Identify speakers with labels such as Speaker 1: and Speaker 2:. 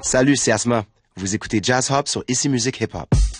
Speaker 1: Salut, c'est Asma. Vous écoutez Jazz Hop sur Ici Musique Hip Hop.